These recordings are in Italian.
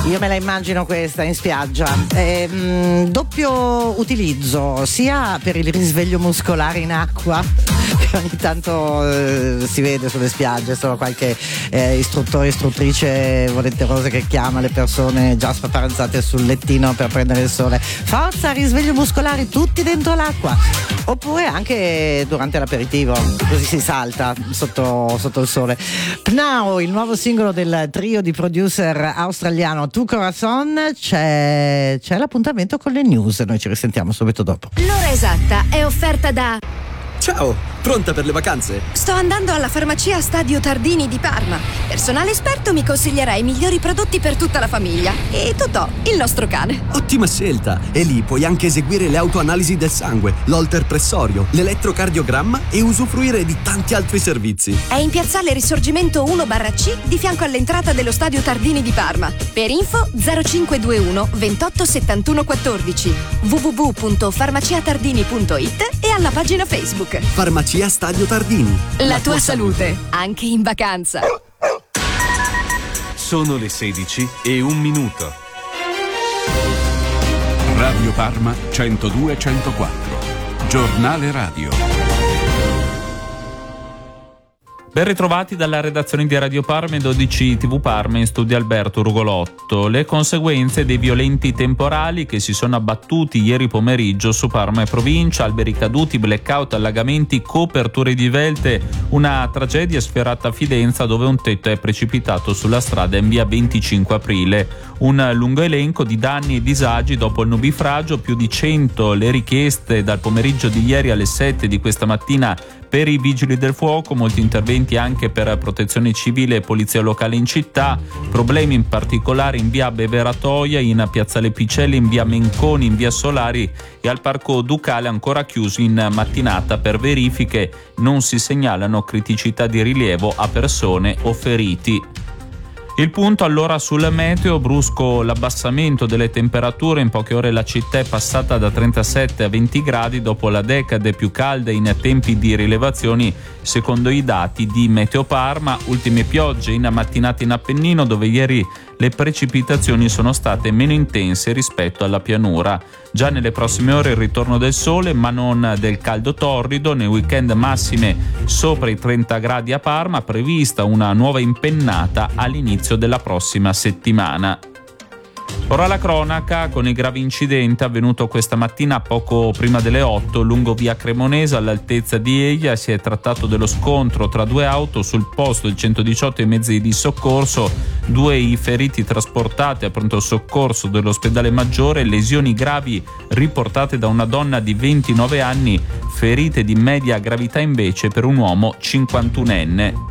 Io me la immagino questa in spiaggia. Doppio utilizzo, sia per il risveglio muscolare in acqua, che ogni tanto si vede sulle spiagge, solo qualche istruttore, istruttrice volenterosa che chiama le persone già spaparanzate sul lettino per prendere il sole. Forza, risveglio muscolare, tutti dentro l'acqua. Oppure anche durante l'aperitivo, così si salta sotto il sole. Pnau, il nuovo singolo del trio di producer australiano Tu Corazon, c'è l'appuntamento con le news, noi ci risentiamo subito dopo. L'ora esatta è offerta da... Ciao, pronta per le vacanze? Sto andando alla farmacia Stadio Tardini di Parma. Personale esperto mi consiglierà i migliori prodotti per tutta la famiglia. E Totò, il nostro cane. Ottima scelta! E lì puoi anche eseguire le autoanalisi del sangue, l'holter pressorio, l'elettrocardiogramma e usufruire di tanti altri servizi. È in piazzale Risorgimento 1/C di fianco all'entrata dello Stadio Tardini di Parma. Per info 0521 28 71 14, www.farmaciatardini.it e alla pagina Facebook. Farmacia Stadio Tardini. La tua salute, anche in vacanza. Sono le 16:01. Radio Parma 102-104. Giornale radio. Ben ritrovati dalla redazione di Radio Parma e 12 TV Parma, in studio Alberto Rugolotto. Le conseguenze dei violenti temporali che si sono abbattuti ieri pomeriggio su Parma e provincia, alberi caduti, blackout, allagamenti, coperture divelte, una tragedia sfiorata a Fidenza dove un tetto è precipitato sulla strada in via 25 aprile. Un lungo elenco di danni e disagi dopo il nubifragio, più di 100 le richieste dal pomeriggio di ieri alle 7 di questa mattina per i vigili del fuoco, molti interventi anche per protezione civile e polizia locale in città, problemi in particolare in via Beveratoia, in piazzale Picelli, in via Menconi, in via Solari e al Parco Ducale ancora chiusi in mattinata per verifiche. Non si segnalano criticità di rilievo a persone o feriti. Il punto allora sul meteo, brusco l'abbassamento delle temperature, in poche ore la città è passata da 37 a 20 gradi dopo la decade più calda in tempi di rilevazioni secondo i dati di Meteo Parma. Ultime piogge in mattinata in Appennino dove ieri le precipitazioni sono state meno intense rispetto alla pianura. Già nelle prossime ore il ritorno del sole ma non del caldo torrido, nel weekend massime sopra i 30 gradi a Parma, prevista una nuova impennata all'inizio della prossima settimana. Ora la cronaca con il grave incidente avvenuto questa mattina poco prima delle 8 lungo via Cremonese all'altezza di Eglia. Si è trattato dello scontro tra due auto, sul posto il 118 e i mezzi di soccorso, due i feriti trasportati a pronto soccorso dell'ospedale Maggiore, lesioni gravi riportate da una donna di 29 anni, ferite di media gravità invece per un uomo 51enne.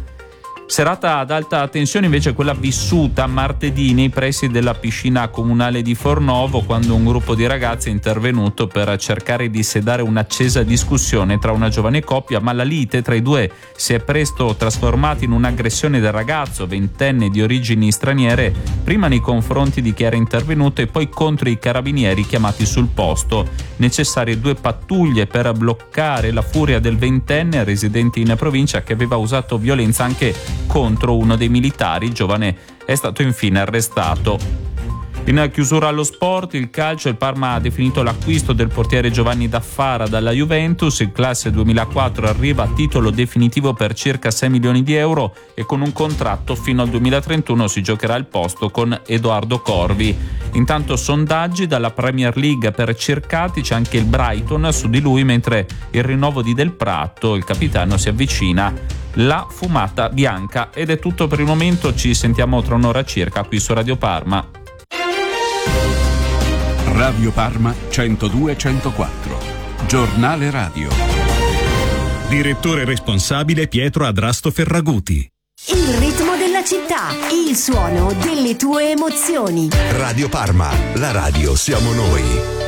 Serata ad alta tensione invece quella vissuta martedì nei pressi della piscina comunale di Fornovo, quando un gruppo di ragazzi è intervenuto per cercare di sedare un'accesa discussione tra una giovane coppia, ma la lite tra i due si è presto trasformata in un'aggressione del ragazzo, ventenne di origini straniere, prima nei confronti di chi era intervenuto e poi contro i carabinieri chiamati sul posto. Necessarie 2 pattuglie per bloccare la furia del ventenne residente in provincia, che aveva usato violenza anche contro uno dei militari. Il giovane è stato infine arrestato. In chiusura allo sport, il calcio, il Parma ha definito l'acquisto del portiere Giovanni Daffara dalla Juventus. Il classe 2004 arriva a titolo definitivo per circa 6 milioni di euro e con un contratto fino al 2031 si giocherà il posto con Edoardo Corvi. Intanto sondaggi dalla Premier League per Cercati, c'è anche il Brighton su di lui, mentre il rinnovo di Del Prato, il capitano, si avvicina. La fumata bianca. Ed è tutto per il momento, ci sentiamo tra un'ora circa qui su Radio Parma. Radio Parma 102-104. Giornale radio. Direttore responsabile Pietro Adrasto Ferraguti. Il ritmo della città, il suono delle tue emozioni. Radio Parma, la radio siamo noi.